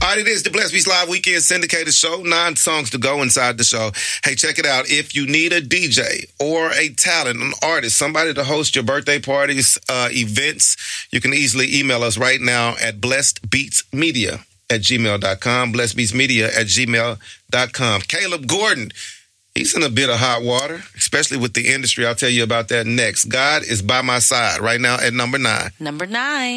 All right, it is the Blessed Beats Live Weekend Syndicated Show. 9 songs to go inside the show. Hey, check it out. If you need a DJ or a talent, an artist, somebody to host your birthday parties, events, you can easily email us right now at blessedbeatsmedia@gmail.com, blessedbeatsmedia@gmail.com. Caleb Gordon, he's in a bit of hot water, especially with the industry. I'll tell you about that next. God is by my side right now at number 9. Number 9.